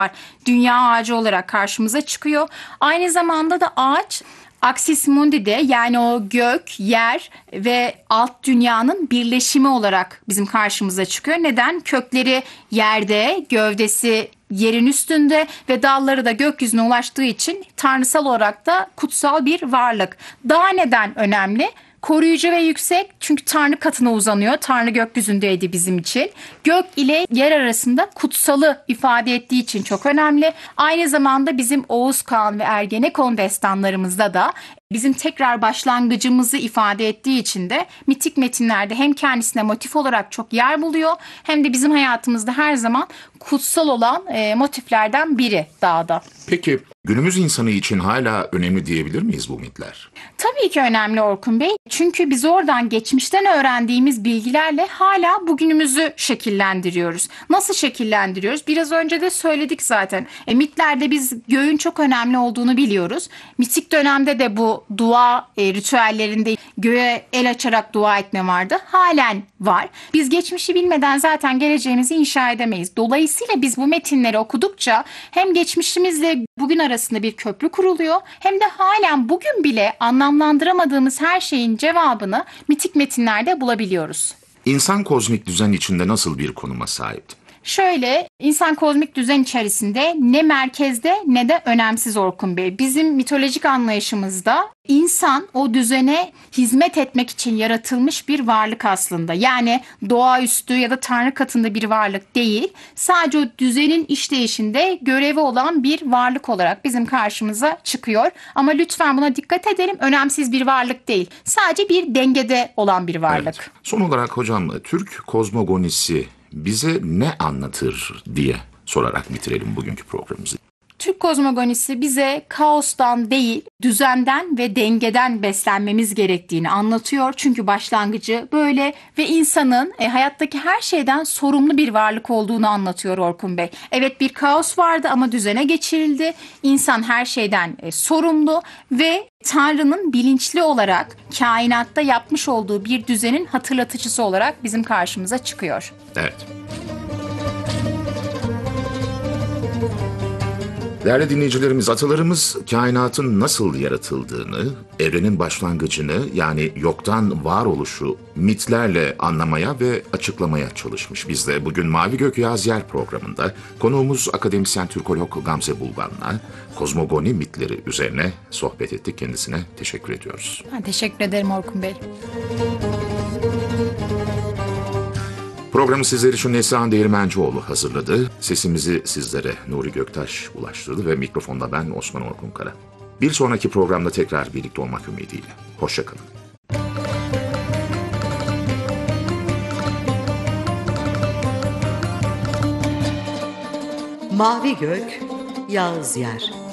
var. Dünya ağacı olarak karşımıza çıkıyor. Aynı zamanda da ağaç Axis Mundi'de, yani o gök, yer ve alt dünyanın birleşimi olarak bizim karşımıza çıkıyor. Neden? Kökleri yerde, gövdesi yerin üstünde ve dalları da gökyüzüne ulaştığı için tanrısal olarak da kutsal bir varlık. Dağ neden önemli? Koruyucu ve yüksek, çünkü Tanrı katına uzanıyor. Tanrı gökyüzündeydi bizim için. Gök ile yer arasında kutsalı ifade ettiği için çok önemli. Aynı zamanda bizim Oğuz Kağan ve Ergenekon destanlarımızda da bizim tekrar başlangıcımızı ifade ettiği için de mitik metinlerde hem kendisine motif olarak çok yer buluyor, hem de bizim hayatımızda her zaman kutsal olan motiflerden biri dağda. Peki günümüz insanı için hala önemli diyebilir miyiz bu mitler? Tabii ki önemli Orkun Bey. Çünkü biz oradan geçmişten öğrendiğimiz bilgilerle hala bugünümüzü şekillendiriyoruz. Nasıl şekillendiriyoruz? Biraz önce de söyledik zaten. Mitlerde biz göğün çok önemli olduğunu biliyoruz. Mitik dönemde de bu dua ritüellerinde göğe el açarak dua etme vardı. Halen var. Biz geçmişi bilmeden zaten geleceğimizi inşa edemeyiz. Dolayısıyla biz bu metinleri okudukça hem geçmişimizle bugün arasında bir köprü kuruluyor, hem de halen bugün bile anlamlandıramadığımız her şeyin cevabını mitik metinlerde bulabiliyoruz. İnsan kozmik düzen içinde nasıl bir konuma sahipti? Şöyle, insan kozmik düzen içerisinde ne merkezde ne de önemsiz Orkun Bey. Bizim mitolojik anlayışımızda insan o düzene hizmet etmek için yaratılmış bir varlık aslında. Yani doğaüstü ya da Tanrı katında bir varlık değil. Sadece o düzenin işleyişinde görevi olan bir varlık olarak bizim karşımıza çıkıyor. Ama lütfen buna dikkat edelim. Önemsiz bir varlık değil. Sadece bir dengede olan bir varlık. Evet. Son olarak hocam, Türk kozmogonisi bize ne anlatır diye sorarak bitirelim bugünkü programımızı. Türk kozmogonisi bize kaostan değil, düzenden ve dengeden beslenmemiz gerektiğini anlatıyor. Çünkü başlangıcı böyle ve insanın hayattaki her şeyden sorumlu bir varlık olduğunu anlatıyor Orkun Bey. Evet, bir kaos vardı ama düzene geçirildi. İnsan her şeyden sorumlu ve Tanrı'nın bilinçli olarak kainatta yapmış olduğu bir düzenin hatırlatıcısı olarak bizim karşımıza çıkıyor. Evet. Değerli dinleyicilerimiz, atalarımız kainatın nasıl yaratıldığını, evrenin başlangıcını, yani yoktan varoluşu mitlerle anlamaya ve açıklamaya çalışmış. Biz de bugün Mavi Gök Yaz Yer programında konuğumuz akademisyen Türkolog Gamze Bulgan'la kozmogoni mitleri üzerine sohbet ettik. Kendisine teşekkür ediyoruz. Ben teşekkür ederim Orkun Bey. Programı sizler için Neslihan Değirmencioğlu hazırladı. Sesimizi sizlere Nuri Göktaş ulaştırdı ve mikrofonda ben Osman Orkun Kara. Bir sonraki programda tekrar birlikte olmak ümidiyle. Hoşça kalın. Mavi Gök Yağız Yer.